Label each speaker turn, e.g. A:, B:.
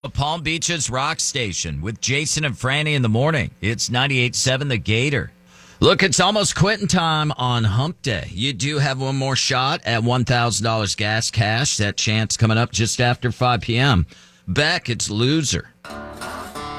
A: Palm Beach's Rock Station with Jason and Franny in the morning. It's 98.7 The Gator. Look, it's almost quitting time on Hump Day. You do have one more shot at $1,000 gas cash. That chance coming up just after 5 p.m. Beck, it's loser.